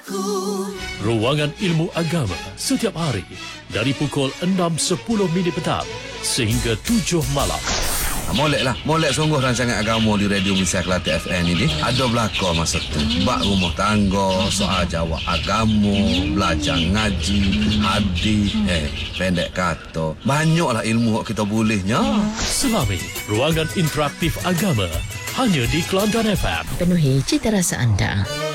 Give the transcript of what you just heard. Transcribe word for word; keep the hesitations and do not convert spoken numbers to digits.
Ruangan Ilmu Agama setiap hari dari pukul enam sepuluh minit petang sehingga tujuh malam. Molek lah, molek sungguh rancangan agama di Radio Malaysia Kelate F M ini. Ada belakang masa tu bak rumah tangga, soal jawab agama, belajar ngaji, hadis, eh pendek kata, banyaklah ilmu yang kita bolehnya. Selami ruangan interaktif agama hanya di Kelantan F M. Penuhi cita rasa anda.